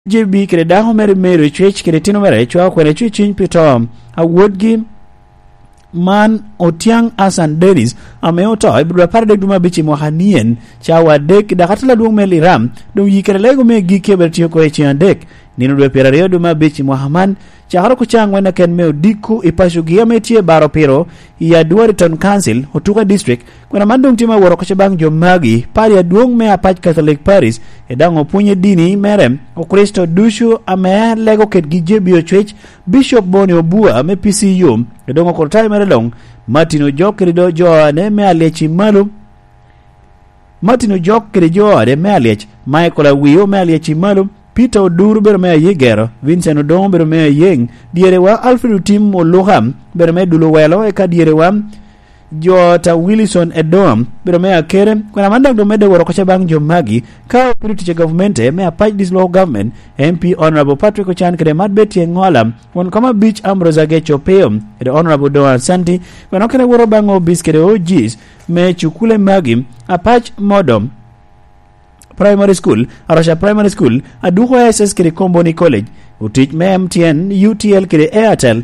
JB kede daho mere mero chwech kede tino mere chwa kwene chwichin pitom a wodgi man Otiang Asan Dennis ameoto ibudwa parade duma bichi mohanien chawa dek dakatala duong meliram dum yikere lego me gike bertio ko echian dek nino dwe perario duma bichi mohaman chaharo kuchang wena ken meo diku ipashu giametie baro pero ya Duariton Council Hotuka District kwena mandung tima woro kochebang jomagi pari ya duong me apach Catholic Paris edango punye dini merem o Kristo dushu ame lego ket gijebio chwech Bishop Boni Obua ame PCU edongo kortai merelong Martino Jok kerido joa ne me alechi malum Martino Jok kerido de me alech Michael Awio me alechi malum Peter Oduru berme yegero Vincent Odong berme yeng dierewa Alfred Tim Oloham berme duluwelo eka dierewa Jota Wilson Edom berme akere kuna mandak do mede woro kochabang jomagi ka British government me apaj this law government MP Honorable Patrick Ochan kede madbet yengolam won kama beach Ambrose Chopeo the Honorable Doan Santi when okene woro bango biskede OGs me chukule magi apaj modom Primary School, Arusha Primary School, Aduho SS kede Komboni College, utich me MTN, UTL kede Airtel.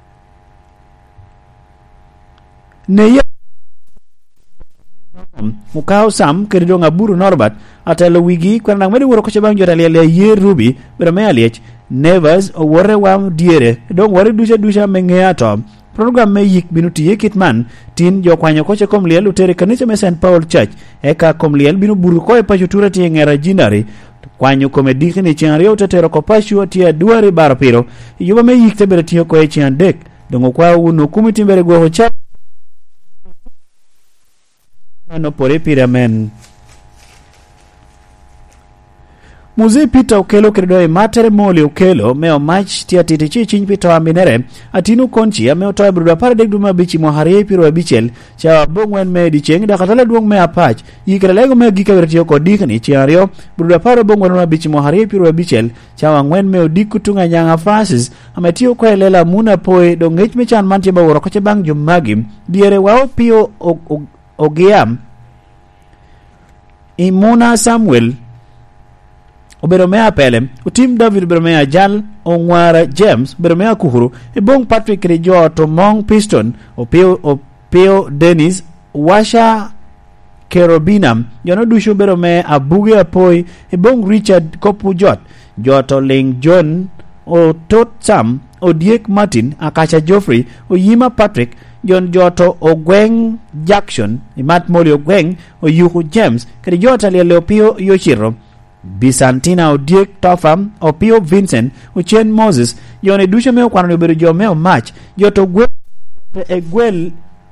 Neye Mukau Sam kede donga buru Norbert, atalo wigi kwa nang medi wuro kochebang jotali ale ye ruby, berame aliech, nevers o wore wam diere, dong wore dusha mengea tom. Program me yik binuti yekitman tin jo kwanyo koche komliel utere kanisa me St. Paul Church eka komliel binu buru koe pachutura tiye ngera jinari kwanyo komediki ni chianrio utatero kopashu tia duari barapiro yuwa me yik tebere tiyo koe chian dek dongo kwa unu kumitimbere goho cha ano pore piramen Muzi Peter Okelo kiridoe matere moli Okelo meo match tia titichi chiny Peter Aminere atinu konchi ya meo toa bruda paradek duma bichi moharie piro wa bichel cha bongwen me di cheng da katala duong me apach yikere lego me gika vertio ko dikani chiario bruda paro bongwen wa bichi moharie piro wa bichel cha wangwen meo diku tunga nyanga Francis ametio kwa elela muna poe do ngech mechan mantie ba woro koche bang jumagim diere wao pio ogeam Imuna Samuel Oberomea Pelem, utim David Beromea Jal, Onwara James, Beromea Kuhuru, Ebong Patrick Rejo Tomong Piston, Opeo Dennis, Washa Kerobinam, Yono Dushu Beromea Abuge Apoi, Ebong Richard Kopujot, Joto Ling John, O Tot Sam, Odiek Martin, Akasha Joffrey, Oyima Patrick, John Joto Ogweng Jackson, Imat Moli Ogweng, Oyuhu James, Krijota Leopio Yoshiro, Bisantina Odiek Tofam Opio Vincent Uchen Moses yone dusha meo kwano nyoberu jo meo match yoto Egwel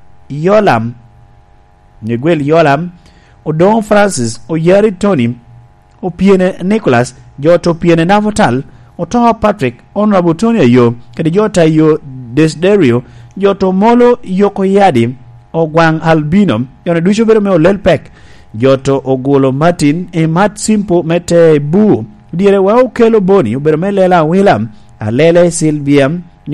Yolam Odon Francis Oyari Tony Opiene Nicholas Joto Piene Navotal Otoha Patrick Honorable Tony Yo kedi jota yo Desderio Joto Molo Yokoyadi Ogwang Albino yone dusha bero meo Lelpek Joto Ogolo Martin Mat Simpo Mete Bu Diere wao Kelo Boni Ubermelela Willam Alele Silvia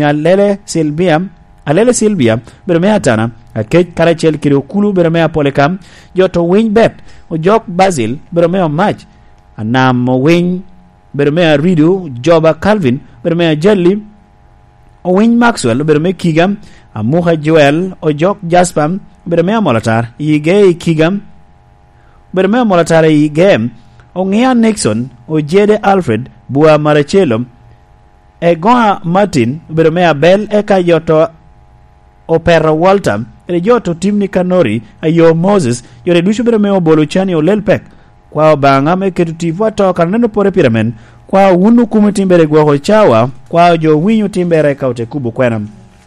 Bermea Tana Akej Karachel Kirokulu Bermea Polekam Joto Wing Bet Ojok Basil Bermea Match Anam Wing Bermea Ridu Joba Calvin Bermea Jelly Wing Maxwell Bermea Kigam Amuha Joel Ojok Jaspam Bermea Molatar Yigei Kigam Bermea Molatare yi game Ongea Nixon Ojede Alfred Bua Marachelom Egoa Martin Bermea Bell Eka Yoto Opera Walter Joto Timni Kanori Ayo Moses Yore dushu Bermea Boluchani o Lelpek Kwa banga meketutivwa toka neno pore piramen Kwa unu kumitimbere gwa hochawa Kwa jo winyu timbere kaute kubu kwenam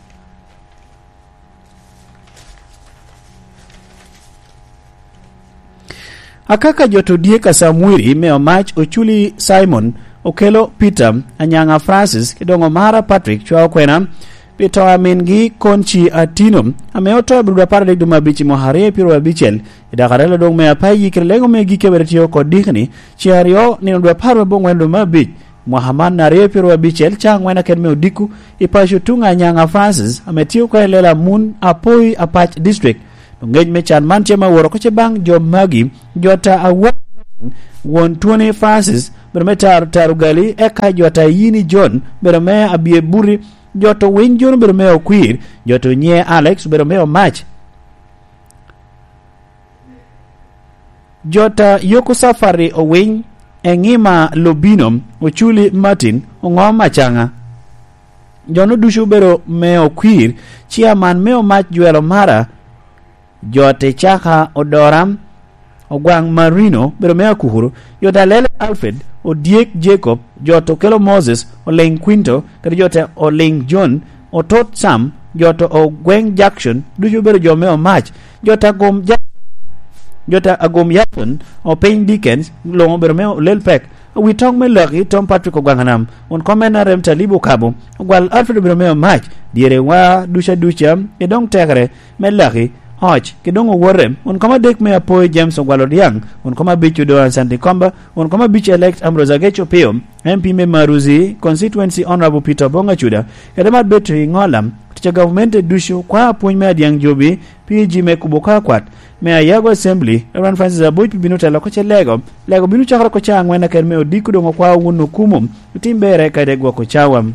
Akaka joto dieka Samwiri meo match Ochuli Simon Okelo Peter Anyanga Francis Kidongo Mara Patrick Chua kwena Peter Amingi Konchi Atinum Ameoto Bruda Paradek Duma Bichi Moharie Piro wa Bichel Idakarela dong mea payi Kirelego me gike beretio kodikni Chiario Ninodwa Parwa Bongwen Duma Bich Muhammad Narie Piro wa Bichel Changwena Kenmeo Diku Ipashu Tunga Anyanga Francis Ametio kwa elela Moon Apoi Apach District ngej mechan manche ma woro koche bang jo magi jota awa won 20 Francis berme tarugali eka jota Yini John berme abie buri joto Win John berme Okwir joto nye Alex berme Omach jota Yoko Safari Owing Engima Lobino Ochuli Martin Ongom Machanga jono dushu bero me Okwir chairman me Omach Juelo Mara jote Chaka Odoram Ogwang Marino bero me Akuhuru jota Lele Alfred Odiek Jacob joto Kelo Moses Oleng Quinto kati jote Oleng John Otot Sam joto Ogweng Jackson dushu bero jo me Omach jota Gom jota Agom Yapon o Payne Dickens longo bero me Lelpek we talk me lucky Tom Patrick Ogwanganam on komena rem talibu kabo gwal Alfred bero me Omach diere wa dusha edong tekre me lucky Hodge kidongo worem on kama dek me apoy James Ogwalodiang on kama bichu do Santi Komba on kama bichu elect Ambrose Agecho Pio MP me Maruzi constituency Honorable Peter Bongachuda kademat betri ngolam ticha government dushu kwa apoy me adiang jobi PG me kuboka kwat me ayago assembly Reverend Francis Abuj binuta lokoche lego binu chakra ko cha ngwena ker me odiku dongo kwa wunu kumum timbere kade gwa ko chawam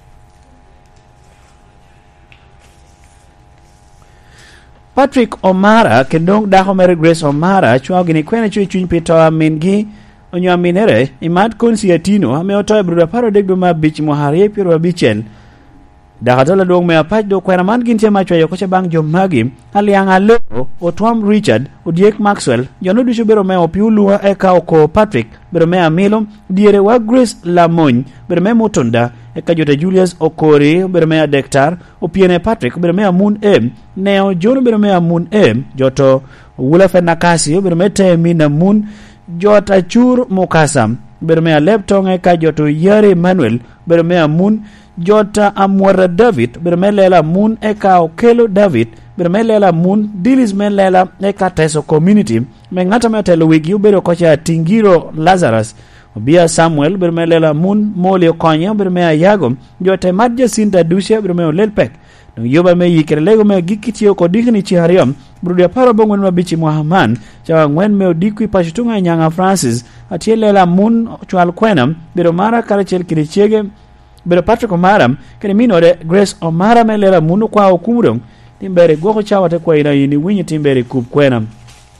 Patrick Omara kendong daho Mary Grace Omara chwa gini kwena chuny pito mingi onyo minere imad konsi atino ame otoy bruda paro degdo ma bich mohari piro abichen dahatala dong me apach do kwena man gin tema chwa yokoche bang jomagi aliang alo otwam Richard Odiek Maxwell jono dushu bero me opiulua eka oko Patrick bero me amilom diere wa Grace Lamony bero me Mutunda eka jote Julius Okori bero me Dektar opiene Patrick bero me Amun Neo Jono bero me Amun joto Wula Fenakasi bero me Temi na Mun jota Chur Mokasam bero me Leptong eka joto Yari Manuel bero me Amun jota Amwara David bero me Lela Mun eka Okelo David bero me Lela Mun Dilis me Lela eka Teso Community me ngata me telo wigi ubero kocha Tingiro Lazarus Obia Samuel bero me Lela Mun Moli Okonya bero me Ayago jota Madja Sinta Dusia bero me Lelpek yoba me yikere lego me gikitio ko digni chi hariom brudia paro bongon mabichi Muhammad chawa ngwen me odikwi pashitunga Nyanga Francis atielela Mun chwal kwenam bero mara karachel kirichege bero Patrick Omara kene minode Grace Omara me lela Mun kwa okumurong timbere goko chawa te kwa ina yini winyi timbere kup kwenam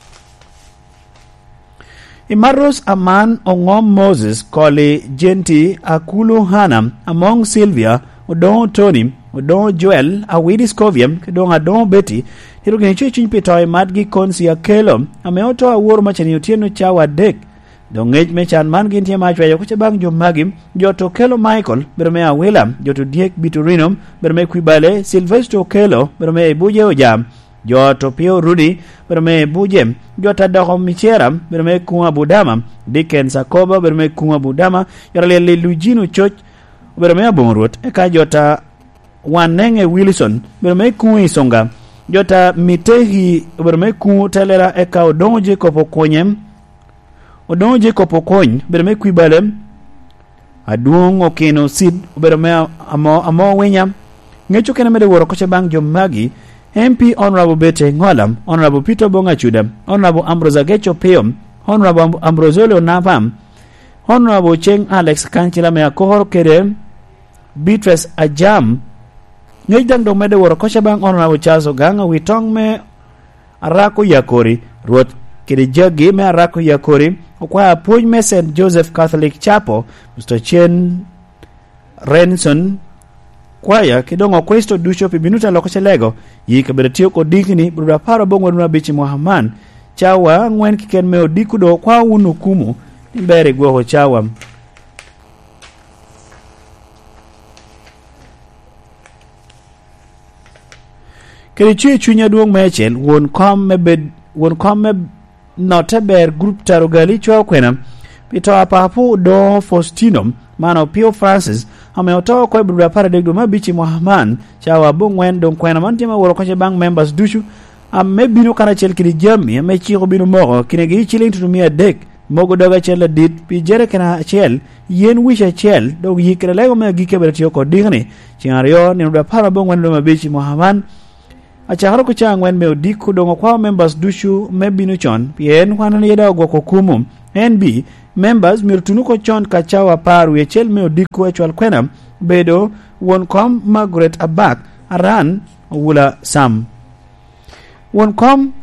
Imaros Aman Ongom Moses Koli Genti Akulu Hanam among Sylvia Odon Tony Odon Joel Awidi Scovium Kedong Adon Betty Hirugini chuny pitoy madgi konsi akelo ameoto awuoro machani otieno chawa dek dongej mechan man gintie machwayo kuche bang jomagim joto Kelo Michael berme Awila joto Diek Biturino berme Kwibale Sylvester Kelo berme Buje Ojam joto Pio Rudy berme Buje jota Daho Michera berme Kunga Budama Dickens Akoba berme Kunga Budama yarale Lujino Church berme Abonrot eka jota Wanenge Wilson berme Kunga Isonga jota Mitehi berme Kunga Telera eka Odonje Kopokonyem Odonje Kopokony berme Kwibale Aduong Okeno Sid berme amo Winyam ngecho kena mede woro koche bang jomagi MP Honorable Bete Ngolam Honorable Peter Bongachuda Honorable Ambrose Agecho Peom Honorable Ambrosolo Napam Honorable Cheng Alex Kanchila me akohor kere Beatrice Ajam ngejdang do mede woro koche bang Honorable Charles Oganga witong me Arako Yakori ruot kede jagi me Arako Yakori okwa apuj me St. Joseph Catholic Chapel Mr. Chen Renson kwaya kidongo questo ducho pibinuta lokoche lego yika beretio ko digni bruda paro bongo na bichi Muhammad chawa ngwen kiken me odiku do kwa unukumu timbere gwo chawa kerichi chunya duong mechen won komme noteber group tarugali chwa kwena pito apapu do Faustino mano Pio Francis ameotoa kwa bruda para degdo mabichi Muhammad chawa bongwen don kwena mantima woro koche bang members dushu amebino kana chel kidi jami amechiro bino moro kinegi chilling tutumia dek mogo doga chel dit pijere kana chel yen wisha chel dog yikre lego me gike beretio ko digni chingario ni bruda para bongwen do mabichi Muhammad acharo ko changwen me odiku dongo kwa members dushu mebino chon pien kwana yeda go kokumu NB members mirtunuko chon kachawa par wiechel me odiko echwal kwena bedo wonkom Margaret Abak Aran wula Sam wonkom